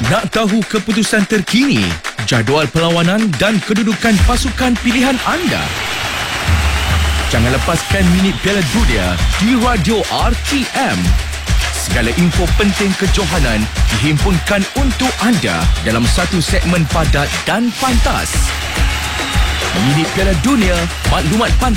Nak tahu keputusan terkini, jadual perlawanan dan kedudukan pasukan pilihan anda? Jangan lepaskan minit Piala Dunia di Radio RTM. Segala info penting kejohanan dihimpunkan untuk anda dalam satu segmen padat dan pantas. Minit Piala Dunia, maklumat pantas